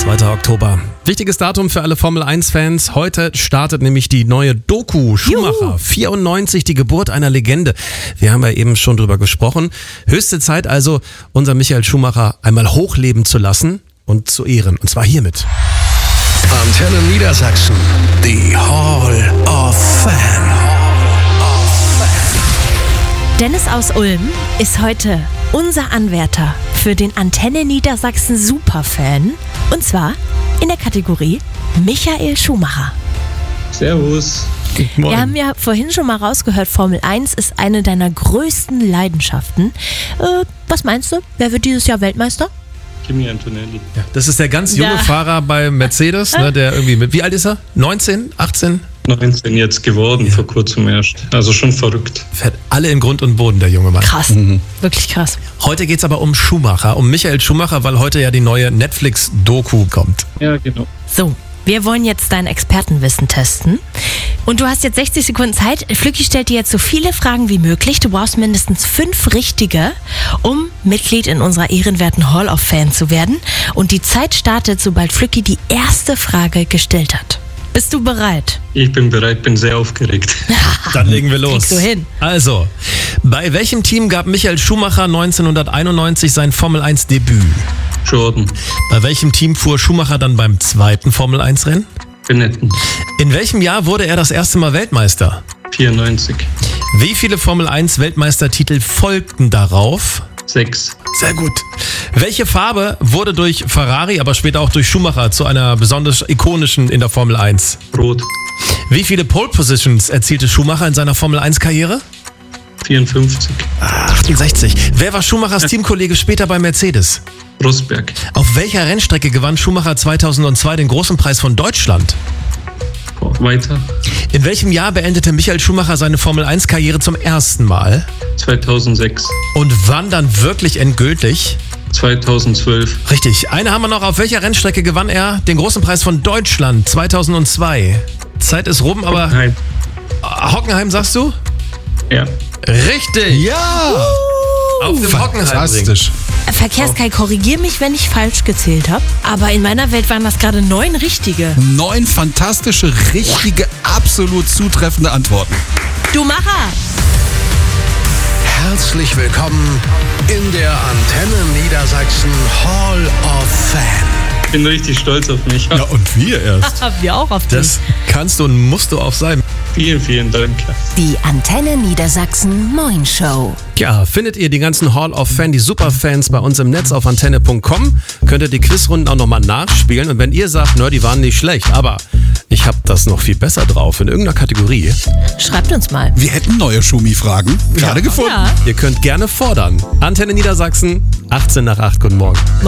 2. Oktober. Wichtiges Datum für alle Formel-1-Fans. Heute startet nämlich die neue Doku Schumacher. 94, die Geburt einer Legende. Wir haben ja eben schon drüber gesprochen. Höchste Zeit also, unser Michael Schumacher einmal hochleben zu lassen und zu ehren. Und zwar hiermit. Antenne Niedersachsen, die Hall of Fame. Dennis aus Ulm ist heute unser Anwärter für den Antenne Niedersachsen Superfan. Und zwar in der Kategorie Michael Schumacher. Servus. Wir haben ja vorhin schon mal rausgehört, Formel 1 ist eine deiner größten Leidenschaften. Was meinst du? Wer wird dieses Jahr Weltmeister? Kimi Antonelli. Ja, das ist der ganz junge Fahrer bei Mercedes, ne, der irgendwie mit, wie alt ist er? 19, 18? 19 jetzt geworden, vor kurzem erst. Also schon verrückt. Fährt alle in Grund und Boden, der junge Mann. Krass, wirklich krass. Heute geht's aber um Schumacher, um Michael Schumacher, weil heute ja die neue Netflix-Doku kommt. Ja, genau. So, wir wollen jetzt dein Expertenwissen testen. Und du hast jetzt 60 Sekunden Zeit. Flücki stellt dir jetzt so viele Fragen wie möglich. Du brauchst mindestens 5 richtige, um Mitglied in unserer ehrenwerten Hall of Fame zu werden. Und die Zeit startet, sobald Flücki die erste Frage gestellt hat. Bist du bereit? Ich bin bereit, bin sehr aufgeregt. Dann legen wir los. Kriegst du hin. Also, bei welchem Team gab Michael Schumacher 1991 sein Formel-1-Debüt? Jordan. Bei welchem Team fuhr Schumacher dann beim zweiten Formel-1-Rennen? Benetton. In welchem Jahr wurde er das erste Mal Weltmeister? 94. Wie viele Formel-1-Weltmeistertitel folgten darauf? 6. Sehr gut. Welche Farbe wurde durch Ferrari, aber später auch durch Schumacher zu einer besonders ikonischen in der Formel 1? Rot. Wie viele Pole Positions erzielte Schumacher in seiner Formel 1-Karriere? 54. 68. Wer war Schumachers Teamkollege später bei Mercedes? Rosberg. Auf welcher Rennstrecke gewann Schumacher 2002 den Großen Preis von Deutschland? Weiter. In welchem Jahr beendete Michael Schumacher seine Formel 1-Karriere zum ersten Mal? 2006. Und wann dann wirklich endgültig? 2012. Richtig. Eine haben wir noch. Auf welcher Rennstrecke gewann er den Großen Preis von Deutschland 2002? Zeit ist rum, aber... Nein. Hockenheim, sagst du? Ja. Richtig. Ja! Auf dem Hockenheim. Fantastisch. Verkehrskai, korrigier mich, wenn ich falsch gezählt habe. Aber in meiner Welt waren das gerade 9 richtige. 9 fantastische, richtige, absolut zutreffende Antworten. Du Macher! Herzlich willkommen in der Antenne Niedersachsen Hall of Fame. Ich bin richtig stolz auf mich. Ja, und wir erst. Wir auch auf dich. Das kannst du und musst du auch sein. Vielen, vielen Dank. Die Antenne Niedersachsen Moin Show. Ja, findet ihr die ganzen Hall of Fame, die Superfans bei uns im Netz auf antenne.com. Könnt ihr die Quizrunden auch nochmal nachspielen. Und wenn ihr sagt, die waren nicht schlecht, aber ich habe das noch viel besser drauf in irgendeiner Kategorie. Schreibt uns mal. Wir hätten neue Schumi-Fragen gerade gefunden. Ja. Ihr könnt gerne fordern. Antenne Niedersachsen, 18 nach 8. Guten Morgen.